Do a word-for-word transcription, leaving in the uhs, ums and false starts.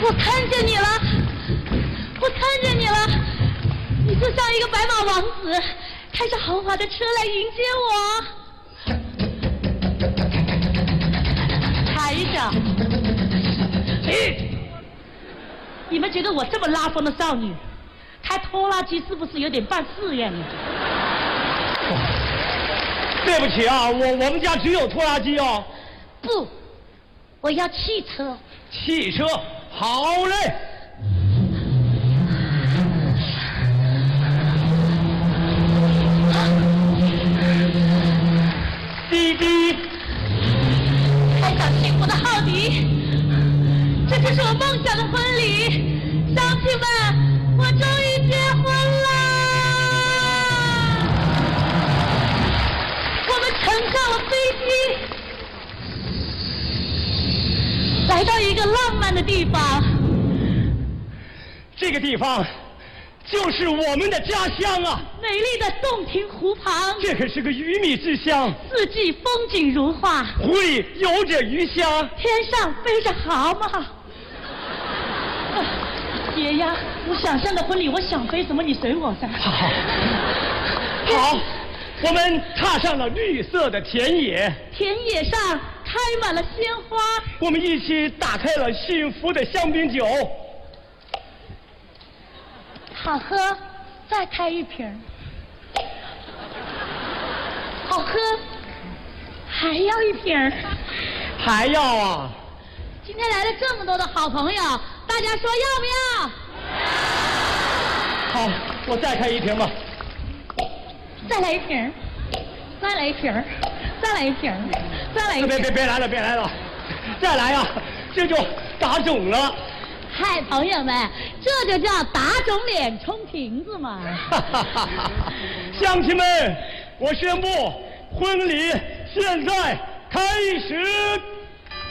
我看见你了，我看见你了，你就像一个白马王子，开着豪华的车来迎接我。抬着，你们觉得我这么拉风的少女，开拖拉机是不是有点办事呀？你？ 对不起啊，我我们家只有拖拉机哦。 不，我要汽车。 汽车，好嘞。滴滴， 开上幸福的浩迪，这就是我梦想的婚礼。乡亲们，我终于结婚了。我们乘上了飞机，来到一个浪漫的地方。 这个地方就是我们的家乡啊！ 美丽的洞庭湖旁， 这可是个鱼米之乡， 四季风景如画。 湖里游着鱼虾， 天上飞着蛤蟆。啊，爷呀，我想象的婚礼，我想飞什么你随我噻。 好，好，我们踏上了绿色的田野， 田野上开满了鲜花， 我们一起打开了幸福的香槟酒。 好喝，再开一瓶。好喝，还要一瓶。 还要啊！ 今天来了这么多的好朋友，大家说要不要？ 好，我再开一瓶吧。 再来一瓶，再来一瓶，再来一瓶，再来一瓶。 别别别来了，别来了，再来呀、啊，这就打肿了。 嗨，朋友们，这就叫打肿脸充瓶子嘛！ 乡亲们，我宣布，婚礼现在开始。